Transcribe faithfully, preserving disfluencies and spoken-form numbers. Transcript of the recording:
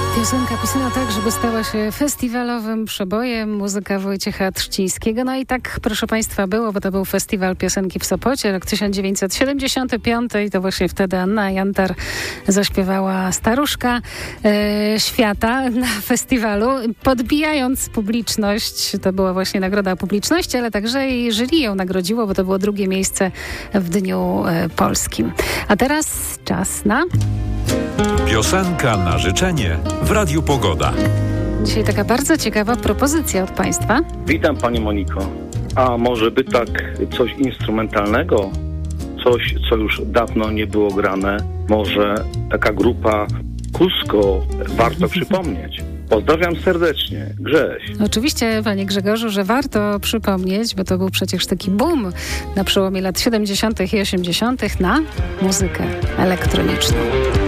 Piosenka pisana tak, żeby stała się festiwalowym przebojem, muzyka Wojciecha Trzcińskiego. No i tak, proszę Państwa, było, bo to był Festiwal Piosenki w Sopocie, rok tysiąc dziewięćset siedemdziesiąty piąty i to właśnie wtedy Anna Jantar zaśpiewała Staruszka e, Świata na festiwalu, podbijając publiczność. To była właśnie nagroda publiczności, ale także i jury ją nagrodziło, bo to było drugie miejsce w Dniu e, Polskim. A teraz czas na... Piosenka na życzenie w Radiu Pogoda. Dzisiaj taka bardzo ciekawa propozycja od Państwa. Witam Pani Moniko. A może by tak coś instrumentalnego? Coś, co już dawno nie było grane? Może taka grupa Kusko warto przypomnieć? Pozdrawiam serdecznie. Grześ. Oczywiście, Panie Grzegorzu, że warto przypomnieć, bo to był przecież taki boom na przełomie lat siedemdziesiątych i osiemdziesiątych na muzykę elektroniczną.